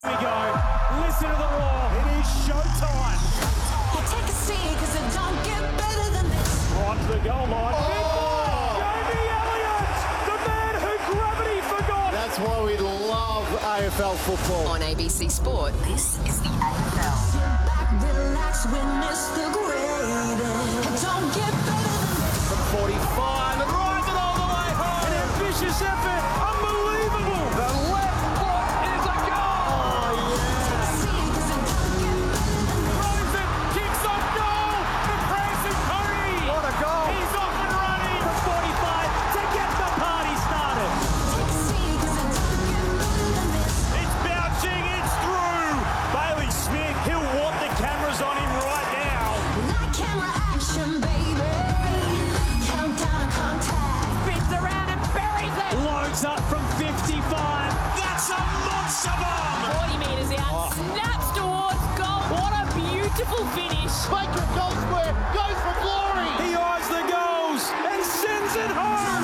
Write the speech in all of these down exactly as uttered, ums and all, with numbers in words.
Here we go. Listen to the roar. It is showtime. You take a seat because it don't get better than this. Right to the goal line. Oh! Jamie Elliott, the man who gravity forgot. That's why we love A F L football. On A B C Sport, this is the A F L. Sit back, relax, witness the greatest. It don't get better than this. From forty-five and drives it all the way home. An ambitious effort. Unbelievable. The left foot is a goal. Oh, yeah. Take a seat because it don't get better than this. Throws it, kicks off goal for Francis Cody. What a goal. He's off and running from forty-five to get the party started. Take a seat because it don't get better than this. It's bouncing, it's through. Bailey Smith, he'll want the cameras on him right now. Like camera action, baby. Countdown to contact. Spins around and buries it. Loads up from fifty-five. That's a monster bomb. forty metres out, snaps towards goal. What a beautiful finish. Baker goal square, goes for glory. He eyes the goals and sends it home.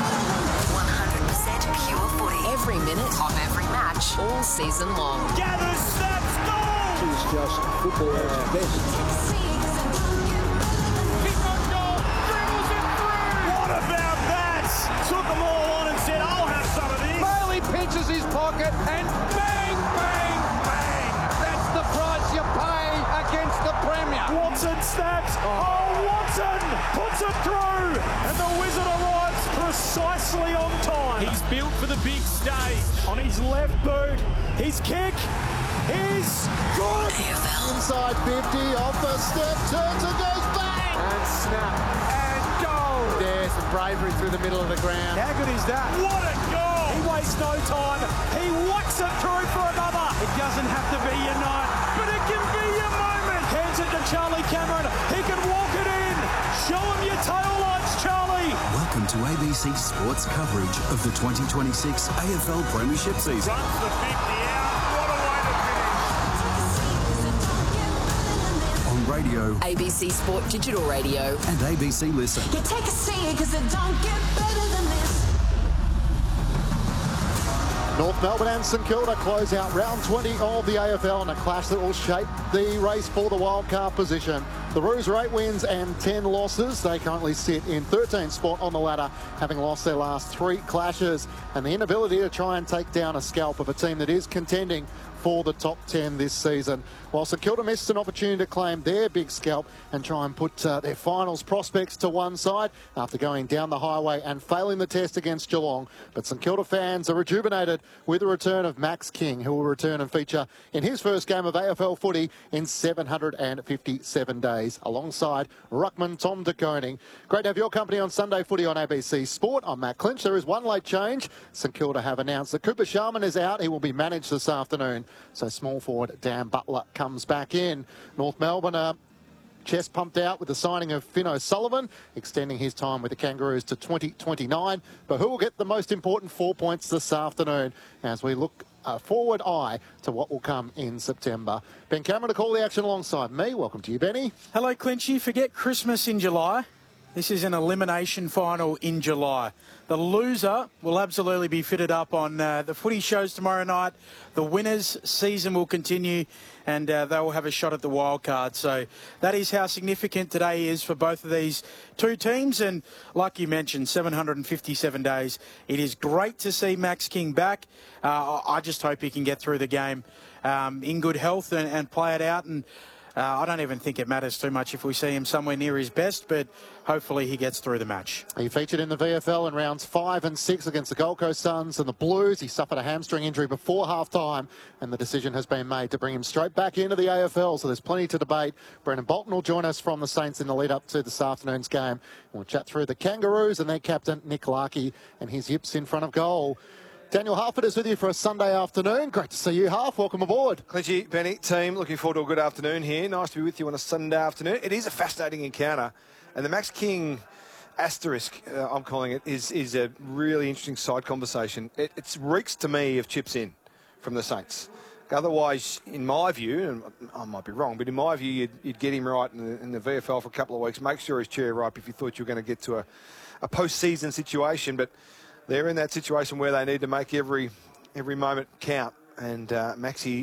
one hundred percent pure footy. Every minute of every match, all season long. Gathers, snaps, goal. It's just football at its best. Take a seat because it don't get better than this. Kick on goal, dribbles it through. What about that? Took them all on and said, I'll have some of this. Bailey pinches his pocket and bang, bang, bang. That's the price you pay against the Premier. Watson snaps. Oh, Watson puts it through. And the Wizard arrives precisely on time. He's built for the big stage. On his left boot, his kick is good. Inside fifty, off the step, turns and goes bang. And snap. And goal. There's some bravery through the middle of the ground. How good is that? What a goal. He wastes no time. He whacks it through for another. It doesn't have to be your night, but it can be your moment. Hands it to Charlie Cameron. He can walk it in. Show him your tail lights, Charlie. Welcome to A B C Sports coverage of the twenty twenty-six A F L Premiership season. Runs the fifty out. What a way to finish. On radio A B C Sport Digital Radio. and A B C Listen. You take a seat because it don't get better than this. North Melbourne and St Kilda close out round twenty of the A F L in a clash that will shape the race for the wildcard position. The Roos are eight wins and ten losses. They currently sit in thirteenth spot on the ladder, having lost their last three clashes, and the inability to try and take down a scalp of a team that is contending for the top ten this season. While St Kilda missed an opportunity to claim their big scalp and try and put uh, their finals prospects to one side after going down the highway and failing the test against Geelong. But St Kilda fans are rejuvenated with the return of Max King, who will return and feature in his first game of A F L footy in seven hundred fifty-seven days, alongside Ruckman Tom De Koning. Great to have your company on Sunday Footy on A B C Sport. I'm Matt Clinch. There is one late change. St Kilda have announced that Cooper Sharman is out. He will be managed this afternoon. So small forward Dan Butler comes back in. North Melbourne are chest pumped out with the signing of Finn O'Sullivan, extending his time with the Kangaroos to twenty twenty-nine. But who will get the most important four points this afternoon as we look a forward eye to what will come in September? Ben Cameron to call the action alongside me. Welcome to you, Benny. Hello, Clinchy. Forget Christmas in July. This is an elimination final in July. The loser will absolutely be fitted up on uh, the footy shows tomorrow night. The winners' season will continue, and uh, they will have a shot at the wild card. So that is how significant today is for both of these two teams. And like you mentioned, seven hundred fifty-seven days. It is great to see Max King back. Uh, I just hope he can get through the game um, in good health and, and play it out. And Uh, I don't even think it matters too much if we see him somewhere near his best, but hopefully he gets through the match. He featured in the V F L in rounds five and six against the Gold Coast Suns and the Blues. He suffered a hamstring injury before half-time, and the decision has been made to bring him straight back into the A F L, so there's plenty to debate. Brendan Bolton will join us from the Saints in the lead-up to this afternoon's game. We'll chat through the Kangaroos and their captain, Nick Larkey, and his yips in front of goal. Daniel Harford is with you for a Sunday afternoon. Great to see you, Harf. Welcome aboard. Clinchy, Benny, team, looking forward to a good afternoon here. Nice to be with you on a Sunday afternoon. It is a fascinating encounter. And the Max King asterisk, uh, I'm calling it, is is a really interesting side conversation. It it's reeks to me of chips in from the Saints. Otherwise, in my view, and I might be wrong, but in my view, you'd, you'd get him right in the, in the V F L for a couple of weeks, make sure his chair right if you thought you were going to get to a, a post-season situation. But they're in that situation where they need to make every every moment count. And uh, Maxi